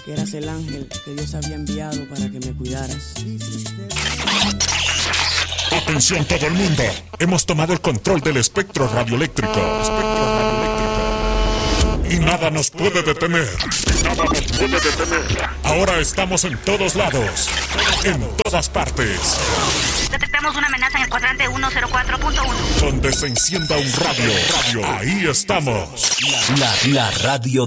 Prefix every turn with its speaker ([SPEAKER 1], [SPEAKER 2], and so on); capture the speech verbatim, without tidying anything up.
[SPEAKER 1] que eras el ángel que Dios había enviado para que me cuidaras.
[SPEAKER 2] Atención todo el mundo, hemos tomado el control del espectro radioeléctrico. Espectro radioeléctrico. Y nada nos puede detener. Y nada nos puede detener. Ahora estamos en todos lados, en todas partes.
[SPEAKER 3] Detectamos una amenaza en el cuadrante ciento cuatro punto uno.
[SPEAKER 2] Donde se encienda un radio, radio, ahí estamos.
[SPEAKER 4] La, la, la radio